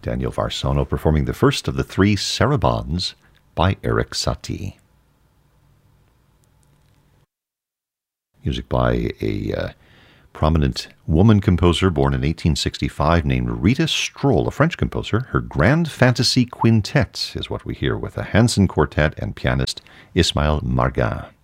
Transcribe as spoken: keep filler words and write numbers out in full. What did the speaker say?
Daniel Varsono performing the first of the three Sarabands by Erik Satie. Music by a uh, prominent woman composer born in eighteen sixty-five named Rita Stroll, a French composer. Her Grand Fantasy Quintet is what we hear with the Hanson Quartet and pianist Ismail Margin.